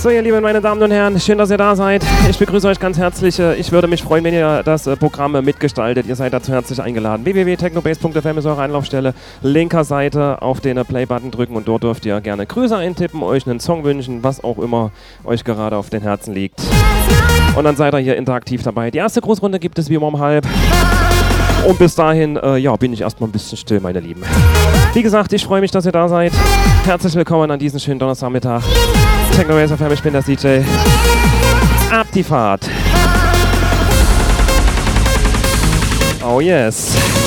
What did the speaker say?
So, ihr Lieben, meine Damen und Herren, schön, dass ihr da seid. Ich begrüße euch ganz herzlich. Ich würde mich freuen, wenn ihr das Programm mitgestaltet. Ihr seid dazu herzlich eingeladen. www.technobase.fm ist eure Anlaufstelle. Linker Seite auf den Play-Button drücken und dort dürft ihr gerne Grüße eintippen, euch einen Song wünschen, was auch immer euch gerade auf den Herzen liegt. Und dann seid ihr hier interaktiv dabei. Die erste Großrunde gibt es wie immer um halb. Und bis dahin, bin ich erstmal ein bisschen still, meine Lieben. Wie gesagt, ich freue mich, dass ihr da seid. Herzlich willkommen an diesem schönen Donnerstagmittag. Techno FM, ich bin der DJ. Ab die Fahrt. Oh yes.